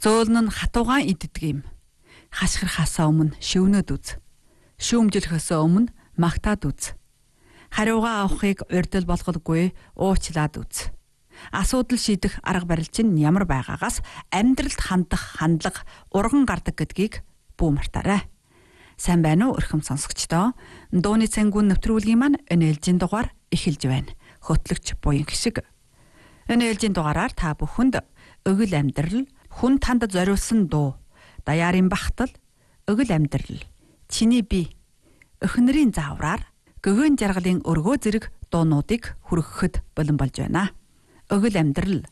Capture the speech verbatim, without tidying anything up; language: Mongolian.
Зөөлн нь хатуугаан иддэг юм. Хашгирхаасаа өмнө шивнөд үз. Шүүмжлэхээс өмнө магтаад үз. Хариугаа авахыг урьдл болгодгүй уучлаад үз. Асуудал шийдэх арга барил чинь ямар байгаагаас амьдралд хандах хандлага урган гардаг гэдгийг бүү мартаарай. Сайн байна уу өрхөм сонсогчдоо? Дууны цангун нэвтрүүлгийн маань энэ ээлжийн дугаар эхэлж байна. Хөтлөгч буян гişиг. Энэ ээлжийн дугаараар та бүхэнд өвгөл амьдрал, хүн танд зориулсан дуу, даяарын бахтал, өвгөл амьдрал, чиний бие, өхнөрийн заавраар гөгөн жаргалын өргөө зэрэг дуунуудыг хүргэхэд бэлэн болж байна. Өвгөл амьдрал